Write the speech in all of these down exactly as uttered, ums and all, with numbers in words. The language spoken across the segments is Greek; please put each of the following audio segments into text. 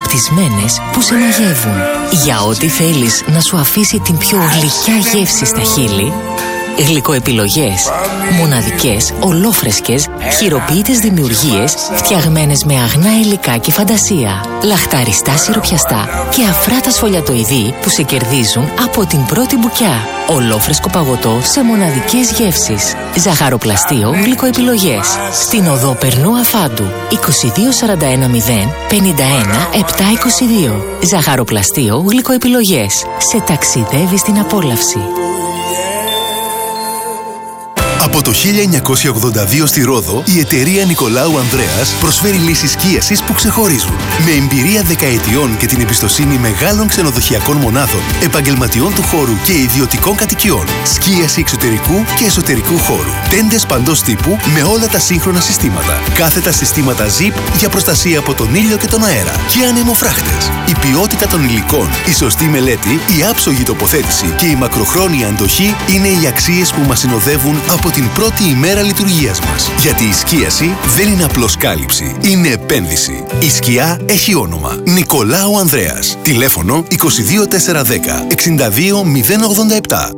αναπτυσμένες που σε μαγεύουν. Για ό,τι θέλεις να σου αφήσει την πιο γλυκιά γεύση στα χείλη, γλυκοεπιλογές. Μοναδικές, ολόφρεσκες, χειροποίητες δημιουργίες φτιαγμένες με αγνά υλικά και φαντασία. Λαχταριστά σιροπιαστά και αφράτα σφολιατοειδή που σε κερδίζουν από την πρώτη μπουκιά. Ολόφρεσκο παγωτό σε μοναδικές γεύσεις. Ζαχαροπλαστείο γλυκοεπιλογές. Στην οδό Περνού Αφάντου είκοσι δύο σαράντα ένα μηδέν πενήντα ένα επτακόσια είκοσι δύο. Ζαχαροπλαστείο γλυκοεπιλογές. Σε ταξιδεύει στην απόλαυση. Από το χίλια εννιακόσια ογδόντα δύο στη Ρόδο, η εταιρεία Νικολάου Ανδρέας προσφέρει λύσεις σκίασης που ξεχωρίζουν. Με εμπειρία δεκαετιών και την εμπιστοσύνη μεγάλων ξενοδοχειακών μονάδων, επαγγελματιών του χώρου και ιδιωτικών κατοικιών. Σκίαση εξωτερικού και εσωτερικού χώρου. Τέντες παντός τύπου με όλα τα σύγχρονα συστήματα. Κάθετα συστήματα ζιπ για προστασία από τον ήλιο και τον αέρα. Και ανεμοφράχτες. Η ποιότητα των υλικών, η σωστή μελέτη, η άψογη τοποθέτηση και η μακροχρόνια αντοχή είναι οι αξίες που μας συνοδεύουν από την πρώτη ημέρα λειτουργίας μας. Γιατί η σκίαση δεν είναι απλώς κάλυψη, είναι επένδυση. Η σκιά έχει όνομα. Νικολάου Ανδρέας. Τηλέφωνο είκοσι δύο τετρακόσια δέκα εξήντα δύο μηδέν ογδόντα επτά.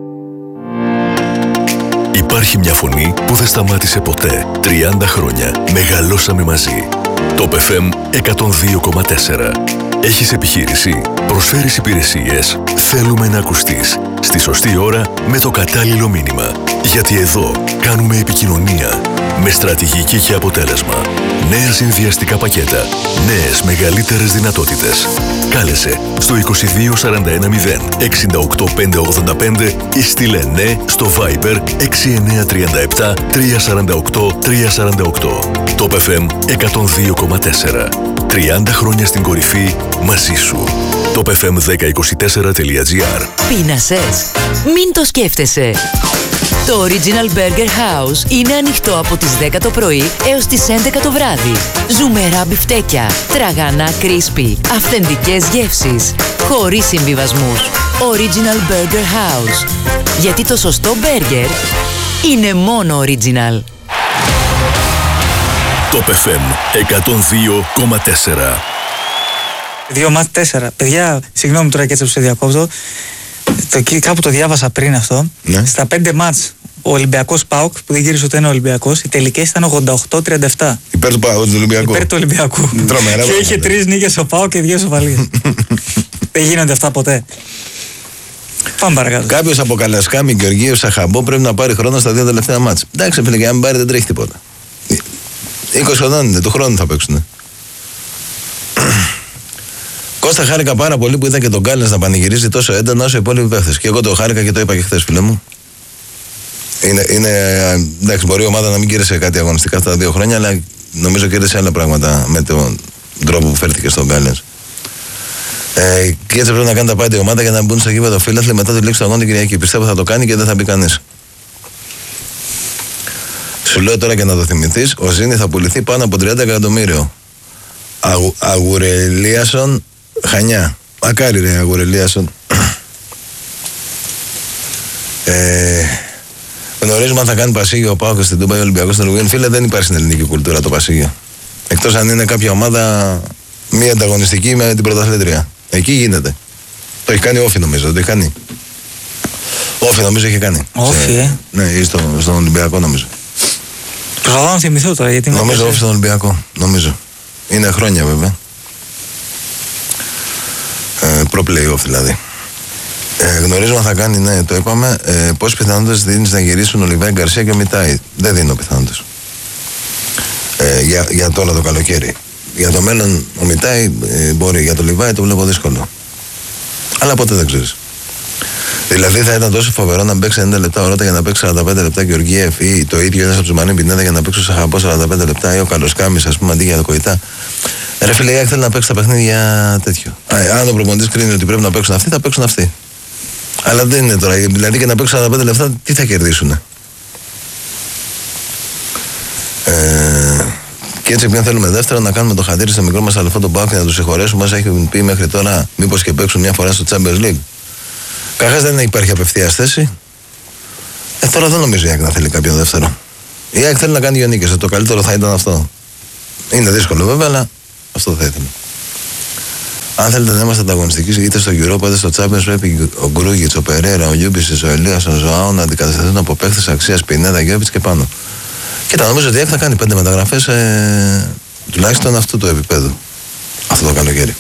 Υπάρχει μια φωνή που δεν σταμάτησε ποτέ. τριάντα χρόνια μεγαλώσαμε μαζί. Top εφ εμ εκατόν δύο κόμμα τέσσερα. Έχεις επιχείρηση, προσφέρεις υπηρεσίες, θέλουμε να ακουστείς. Στη σωστή ώρα με το κατάλληλο μήνυμα. Γιατί εδώ κάνουμε επικοινωνία με στρατηγική και αποτέλεσμα. Νέα συνδυαστικά πακέτα, νέες μεγαλύτερες δυνατότητες. Κάλεσε στο είκοσι δύο σαράντα ένα μηδέν εξήντα οκτώ πεντακόσια ογδόντα πέντε ή στείλε ναι στο Viber έξι εννιά τρία επτά τρία τέσσερα οκτώ τρία τέσσερα οκτώ. Top εφ εμ εκατόν δύο κόμμα τέσσερα. τριάντα χρόνια στην κορυφή μαζί σου. top εφ εμ δέκα είκοσι τέσσερα τελεία τζι άρ. Πείνασες? Μην το σκέφτεσαι. Το Original Burger House είναι ανοιχτό από τις δέκα το πρωί έως τις έντεκα το βράδυ. Ζουμερά μπιφτέκια, τραγανά crispy, αυθεντικές γεύσεις, χωρίς συμβιβασμούς. Original Burger House. Γιατί το σωστό μπέργκερ είναι μόνο original. Top εφ εμ εκατόν δύο κόμμα τέσσερα. Δύο μάτ τέσσερα. Παιδιά, συγγνώμη τώρα και έτσι που σε διακόπτω. Το, κάπου το διάβασα πριν αυτό. Ναι. Στα πέντε μάτς ο Ολυμπιακός ΠΑΟΚ, που δεν γύρισε ούτε ένα Ολυμπιακός, οι τελικές ήταν ογδόντα οκτώ τριάντα επτά. Υπέρ του ΠΑΟΚ, του Ολυμπιακού. Υπέρ του Ολυμπιακού. Τρομερά. Και είχε τρεις νίκες ο ΠΑΟΚ και δύο σοβαλίες. Δεν γίνονται αυτά ποτέ. Πάμε παρακάτω. Κάποιος από Καλασκάμι, Γεωργίου, Σαχαμπό πρέπει να πάρει χρόνο στα δύο τελευταία μάτς. Εντάξει, φίλε, και αν πάρει δεν τρέχει τίποτα. είκοσι χρονών είναι, του χρόνου θα παίξουν. Κώστα, χάρηκα πάρα πολύ που είδα και τον Κάλλινς να πανηγυρίζει τόσο έντονα όσο οι υπόλοιποι παίχτες. Και εγώ το χάρηκα και το είπα και χθες, φίλε μου. Είναι, είναι, εντάξει, μπορεί η ομάδα να μην κέρδισε κάτι αγωνιστικά αυτά τα δύο χρόνια, αλλά νομίζω κέρδισε άλλα πράγματα με τον τρόπο που φέρθηκε στον Κάλλινς. Ε, και έτσι πρέπει να κάνει τα πάντα η ομάδα για να μπουν στο γήπεδο φίλαθλοι μετά τη λήξη του αγώνα την Κυριακή. Πιστεύω θα το κάνει και δεν θα μπει κανείς. Σου λέω τώρα και να το θυμηθείς, ο Ζήνη θα πουληθεί πάνω από τριάντα εκατομμύριο. Αγου, Αγουρελίασον, Χανιά. Μακάρι ρε Αγουρελίασον. ε, γνωρίζουμε αν θα κάνει πασίγιο ο ΠΑΟΚ στην Τούμπα ή ο Ολυμπιακός στην Ουruguay. Φίλε, δεν υπάρχει στην ελληνική κουλτούρα το πασίγιο. Εκτός αν είναι κάποια ομάδα μη ανταγωνιστική με την πρωταθλήτρια. Εκεί γίνεται. Το έχει κάνει Όφη, νομίζω. Το έχει κάνει. Όφη, νομίζω έχει κάνει. Όφη, ε. Ναι, ή στο, στον Ολυμπιακό, νομίζω. Προσπαθώ να θυμηθώ τώρα γιατί. Νομίζω Όφη στον Ολυμπιακό. Νομίζω. Είναι χρόνια βέβαια. Ε, Προ-play-off δηλαδή. Ε, γνωρίζουμε αν θα κάνει, ναι, το είπαμε. Ε, Πόσες πιθανότητες δίνεις να γυρίσουν ο Λιβάη Γκαρσία και ο Μιτάι? Δεν δίνω πιθανότητες. Ε, για, για τώρα το καλοκαίρι. Για το μέλλον ο Μιτάι ε, μπορεί, για το Λιβάη το βλέπω δύσκολο. Αλλά ποτέ δεν ξέρεις. Δηλαδή θα ήταν τόσο φοβερό να παίξει ενενήντα λεπτά ο Ρώτα για να παίξει σαράντα πέντε λεπτά Γεωργίεφ ή το ίδιο ένα από του Μανί Πινέδα για να παίξει ο Σαχαμπό σαράντα πέντε λεπτά ή ο Καλοσκάμης, ας πούμε, αντί για το Κοϊτά. Ρε φίλε, η ΑΕΚ θέλει να παίξει τα παιχνίδια τέτοιο. Α, αν ο προπονητής κρίνει ότι πρέπει να παίξουν αυτοί, θα παίξουν αυτοί. Αλλά δεν είναι τώρα. Δηλαδή και να παίξουν σαράντα πέντε λεπτά, τι θα κερδίσουν. Ε, και έτσι πια θέλουμε δεύτερο να κάνουμε το χατήρι στο μικρό μας αδελφό τον ΠΑΟΚ και να του συγχωρέσουμε. Μας έχει πει μέχρι τώρα, μήπως και παίξουν μια φορά στο Champions League. Καχάς δεν υπάρχει απευθείας θέση. Ε, τώρα δεν νομίζω η ΑΕΚ να θέλει κάποιον δεύτερο. Η ΑΕΚ θέλει να κάνει δύο νίκες. Το καλύτερο θα ήταν αυτό. Είναι δύσκολο βέβαια, αλλά αυτό θα ήθελα. Αν θέλετε να είμαστε ανταγωνιστικοί είτε στο Europa είτε στο Champions, πρέπει ο Γκρούγιτς, ο Περέρα, ο Λιούμπισης, ο Ελίας, ο Ζωάου να αντικατασταθούν από παίχτες αξίας Πινέδα, Γιώβιτς και πάνω. Κοίτα, νομίζω ότι θα κάνει πέντε μεταγραφές ε, τουλάχιστον αυτού του επίπεδου. Αυτό το καλοκαίρι.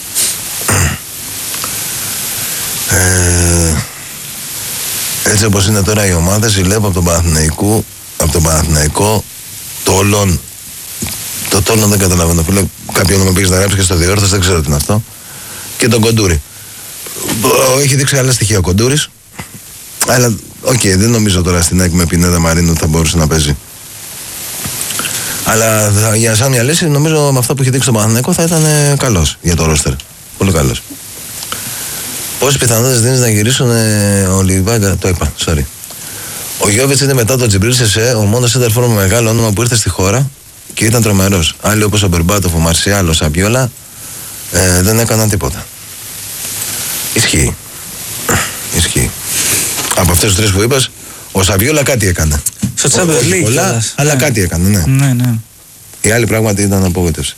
ε, έτσι όπως είναι τώρα οι ομάδες, ζηλεύω από τον Παναθηναϊκό, από τον Παναθηναϊκό, το Όλον. Το Τόλον δεν καταλαβαίνω. Κάποιον με πήγε να γράψει και στο διόρθωση, δεν ξέρω τι είναι αυτό. Και τον Κοντούρη. Έχει δείξει άλλα στοιχεία ο Κοντούρης. Αλλά, οκ, okay, δεν νομίζω τώρα στην ΑΕΚ με Πινέδα Μαρίνου θα μπορούσε να παίζει. Αλλά για σαν μια λύση, νομίζω με αυτό που έχει δείξει το Παναθηναϊκό θα ήταν ε, καλός για το ρόστερ. Πολύ καλός. Πόσες πιθανότητες δίνεις να γυρίσουν ε, ο Λιβάγκα, το είπα, sorry. Ο Γιώβιτς είναι μετά τον Τζιμπρίλ Σεσέ, ο μόνος σέντερφορ με μεγάλο όνομα που ήρθε στη χώρα και ήταν τρομερός. Άλλοι όπως ο Μπερμπάτοφ, ο Μαρσιάλ, ο Σαμπιόλα ε, δεν έκαναν τίποτα. Ισχύει. Ισχύει. Από αυτές τις τρεις που είπες, ο Σαμπιόλα κάτι έκανε. Στο Champions League πολλά, αλλά ναι. Κάτι έκανε, ναι. Ναι, ναι. Οι άλλοι πράγματι ήταν απογοήτευση.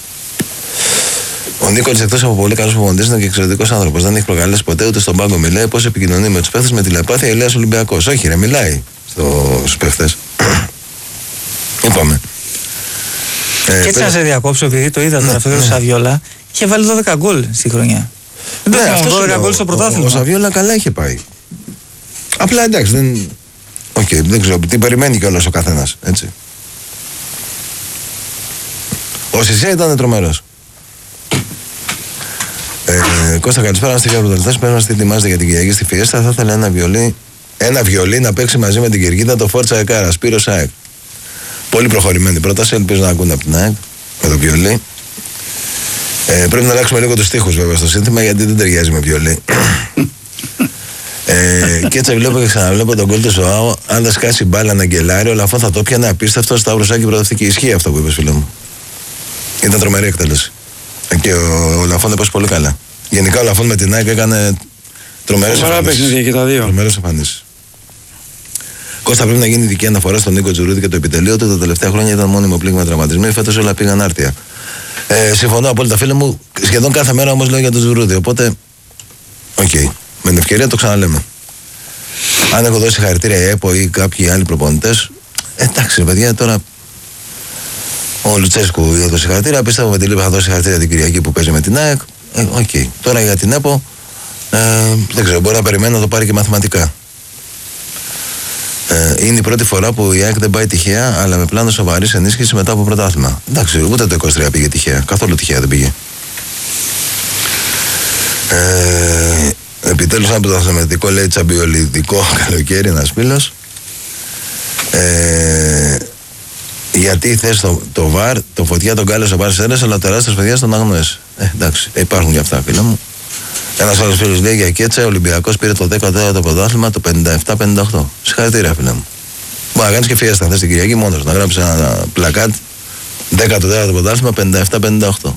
Ο Νίκολης, εκτός από πολύ καλός προπονητής, είναι και εξαιρετικός άνθρωπος. Δεν έχει προκαλέσει ποτέ ούτε στον πάγκο. Μιλάει πώς επικοινωνεί με τους παίχτες με τηλεπάθεια Ηλίας Ολυμπιακός. Όχι, ρε, μιλάει στους παίχτες. Είπαμε. Και έτσι πέρα... να σε διακόψω, επειδή το είδα τώρα αυτό το Σαβιόλα, είχε βάλει δώδεκα γκολ στη χρονιά. Δεν ναι, αυτό δώδεκα γκολ στο πρωτάθλημα. Ο, ο Σαβιόλα καλά είχε πάει. Απλά εντάξει, δεν. Οκ, okay, δεν ξέρω τι περιμένει κιόλας ο καθένας. Έτσι. Ο Σισέ ήταν τρομερός. Ε, Κώστα, καλησπέρα. Στη Πρωταθλητές πρέπει να στη ετοιμάζετε για την Κυριακή στη Φιέστα. Θα ήθελα ένα βιολί, ένα βιολί να παίξει μαζί με την Κυρκίδα το Φόρτσα Εκάρα. Σπύρος ΑΕΚ. Πολύ προχωρημένη πρόταση. Ελπίζω να ακούνε από την ΑΕΚ με το βιολί. Ε, πρέπει να αλλάξουμε λίγο τους στίχους βέβαια στο σύνθημα γιατί δεν ταιριάζει με βιολί. ε, και έτσι βλέπω και ξαναβλέπω τον γκολ του Ζωάου. Αν δεν σκάσει μπάλα να γκελάρει, ο Λαφόν θα το πιανε απίστευτο στα Βρουσάκι προοδευτική. Ισχύει αυτό που είπες, φίλε μου. Ήταν τρομερή εκτέλεση. Και ο, ο Λαφόν έπαιξε πολύ καλά. Γενικά ο Λαφόν με την ΑΕΚ έκανε τρομερές εμφανίσεις. Κώστα, πρέπει να γίνει ειδική αναφορά στον Νίκο Τζουρούδη και το επιτελείο του. Τα τελευταία χρόνια ήταν μόνιμο πλήγμα τραυματισμοί. Φέτος όλα πήγαν άρτια. Ε, συμφωνώ απόλυτα, φίλε μου. Σχεδόν κάθε μέρα όμως λέω για τον Τζουρούδη. Οπότε, οκ. Okay. Με την ευκαιρία το ξαναλέμε. Αν έχω δώσει χαρακτήρια η ΕΠΟ ή κάποιοι άλλοι προπονητές, εντάξει, παιδιά, τώρα. Ο Λουτσέσκου έδωσε χαρακτήρια. Πίστευα με τη Λίπα θα δώσει χαρακτήρια την Κυριακή που παίζει με την ΑΕΚ. Ε, οκ. Okay. Τώρα για την ΕΠΟ, ε, δεν ξέρω, μπορεί να περιμένω να το πάρει και μαθηματικά. Ε, είναι η πρώτη φορά που η ΑΕΚ δεν πάει τυχαία, αλλά με πλάνο σοβαρής ενίσχυση μετά από πρωτάθλημα. Εντάξει, ούτε το είκοσι τρία πήγε τυχαία. Καθόλου τυχαία δεν πήγε. Ε, επιτέλους, ένα πρωταθληματικό λέει τσαμπιολιδικό καλοκαίρι, ένας φίλος. Ε, γιατί θες το, το βαρ, το φωτιά τον κάλεσε ο Βάρ Σέρες, αλλά τεράστιες παιδιά στον αγνώες. Ε, εντάξει, υπάρχουν και αυτά, φίλε μου. Ένας άλλος φίλος λέει για Κέτσα, ο Ολυμπιακός πήρε το δέκατο τέταρτο πρωτάθλημα το πενήντα επτά πενήντα οκτώ. Συγχαρητήρια, φίλε μου. Μπορεί να κάνεις και φιέστα θες την Κυριακή μόνος, να γράψεις ένα πλακάτ δέκατο τέταρτο πρωτάθλημα πενήντα επτά πενήντα οκτώ.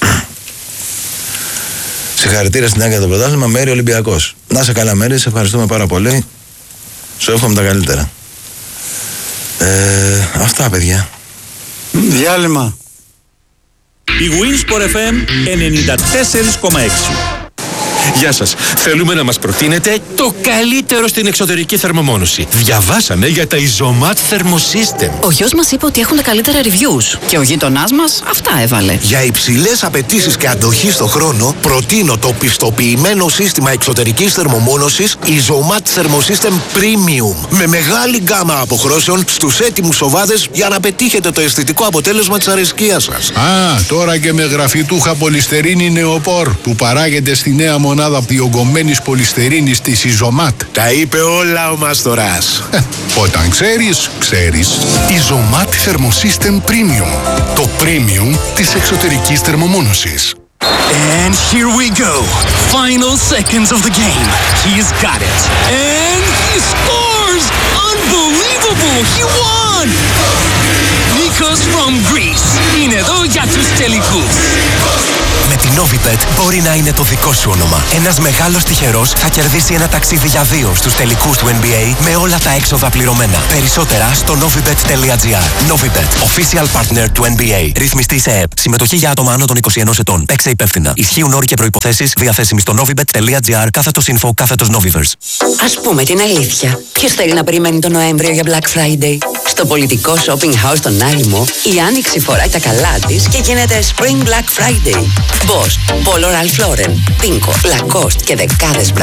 Συγχαρητήρια στην άκρη το πρωτάθλημα, Μέρη Ολυμπιακός. Να είσαι καλά, Μέρη, σε ευχαριστούμε πάρα πολύ. Σου εύχομαι τα καλύτερα. Ε, αυτά, παιδιά. Διάλειμμα. Η Winsport εφ εμ ενενήντα τέσσερα κόμμα έξι. Γεια σας. Θέλουμε να μας προτείνετε το καλύτερο στην εξωτερική θερμομόνωση. Διαβάσαμε για τα Isomat Thermosystem. Ο γιος μας είπε ότι έχουν καλύτερα reviews. Και ο γείτονάς μας αυτά έβαλε. Για υψηλές απαιτήσεις και αντοχή στο χρόνο, προτείνω το πιστοποιημένο σύστημα εξωτερικής θερμομόνωσης Isomat Thermosystem Premium. Με μεγάλη γκάμα αποχρώσεων στους έτοιμους σοβάδες για να πετύχετε το αισθητικό αποτέλεσμα της αρεσκίας σας. Α, τώρα και με γραφιτούχα πολυστερίνη νεοπόρ που παράγεται στη νέα μονάδα διογκωμένης πολυστερίνης της Isomat. Τα είπε όλα ο Μαστοράς. Ε, όταν ξέρεις, ξέρεις. Isomat Thermosystem Premium. Το premium της εξωτερικής θερμομόνωσης. And here we go. Final seconds of the game. He's got it. And he scores! Unbelievable! He won! Nikos from Greece. Είναι εδώ για τους τελικούς. Με την Novibet μπορεί να είναι το δικό σου όνομα. Ένας μεγάλος τυχερός θα κερδίσει ένα ταξίδι για δύο στους τελικούς του N B A με όλα τα έξοδα πληρωμένα. Περισσότερα στο novibet τελεία gr. Novibet, official partner του N B A. Ρυθμιστή σε ΕΕΠ. Συμμετοχή για άτομα άνω των είκοσι ενός ετών. Παίξε υπεύθυνα. Ισχύουν όροι και προϋποθέσεις διαθέσιμοι στο novibet τελεία gr κάθετος info κάθετος noviverse. Ας πούμε την αλήθεια. Ποιος θέλει να περιμένει τον Νοέμβριο για Black Friday? Στο πολιτικό shopping house στον Άλυμο, η Άνοιξη φοράει τα καλά της και γίνεται Spring Black Friday. Bosch, Polo Ralph Lauren, Pinko, Lacoste και δεκάδες